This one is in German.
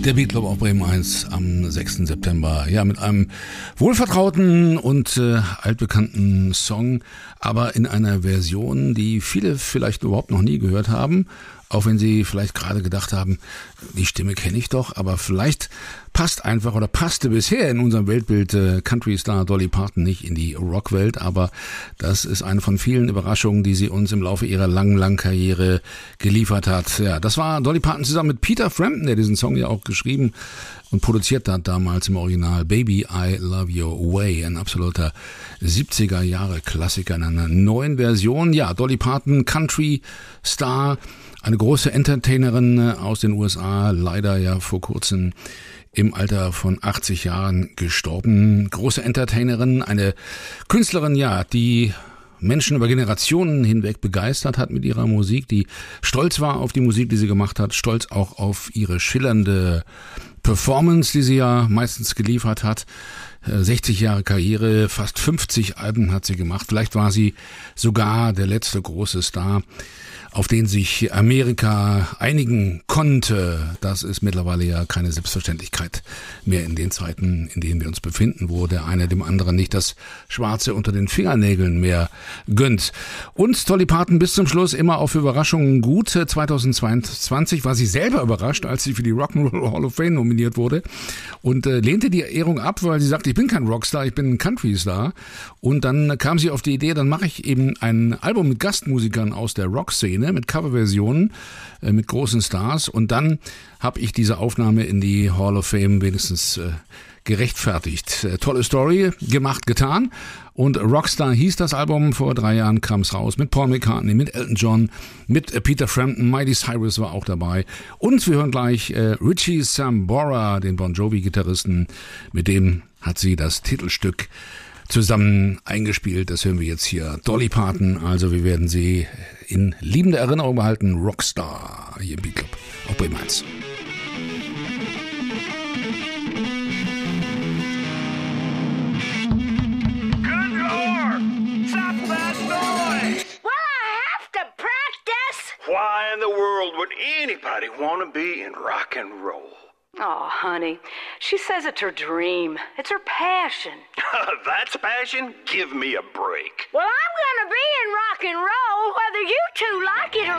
Der Beat-Club auf Bremen 1 am 6. September. Ja, mit einem wohlvertrauten und altbekannten Song, aber in einer Version, die viele vielleicht überhaupt noch nie gehört haben. Auch wenn sie vielleicht gerade gedacht haben, die Stimme kenne ich doch, aber vielleicht passt einfach oder passte bisher in unserem Weltbild Country-Star Dolly Parton nicht in die Rockwelt, aber das ist eine von vielen Überraschungen, die sie uns im Laufe ihrer langen Karriere geliefert hat. Ja, das war Dolly Parton zusammen mit Peter Frampton, der diesen Song ja auch geschrieben und produziert hat damals im Original. Baby, I Love Your Way, ein absoluter 70er-Jahre-Klassiker in einer neuen Version. Ja, Dolly Parton, Country-Star, eine große Entertainerin aus den USA, leider ja vor kurzem im Alter von 80 Jahren gestorben. Große Entertainerin, eine Künstlerin, ja, die Menschen über Generationen hinweg begeistert hat mit ihrer Musik, die stolz war auf die Musik, die sie gemacht hat, stolz auch auf ihre schillernde Performance, die sie ja meistens geliefert hat. 60 Jahre Karriere, fast 50 Alben hat sie gemacht. Vielleicht war sie sogar der letzte große Star, auf den sich Amerika einigen konnte. Das ist mittlerweile ja keine Selbstverständlichkeit mehr in den Zeiten, in denen wir uns befinden, wo der eine dem anderen nicht das Schwarze unter den Fingernägeln mehr gönnt. Und Dolly Parton bis zum Schluss immer auf Überraschungen gut. 2022 war sie selber überrascht, als sie für die Rock'n'Roll Hall of Fame nominiert wurde und lehnte die Ehrung ab, weil sie sagte, ich bin kein Rockstar, ich bin ein Country-Star. Und dann kam sie auf die Idee, dann mache ich eben ein Album mit Gastmusikern aus der Rockszene, mit Coverversionen, mit großen Stars. Und dann habe ich diese Aufnahme in die Hall of Fame wenigstens gerechtfertigt. Tolle Story, gemacht, getan. Und Rockstar hieß das Album, vor 3 Jahren kam es raus, mit Paul McCartney, mit Elton John, mit Peter Frampton, Miley Cyrus war auch dabei. Und wir hören gleich Richie Sambora, den Bon Jovi-Gitarristen, mit dem hat sie das Titelstück zusammen eingespielt. Das hören wir jetzt hier. Dolly Parton, also wir werden sie in liebender Erinnerung behalten. Rockstar hier im Beat-Club auf Bremen 1. Why in the world would anybody want to be in rock and roll? Oh, honey, she says it's her dream. It's her passion. That's passion? Give me a break. Well, I'm gonna be in rock and roll, whether you two like it or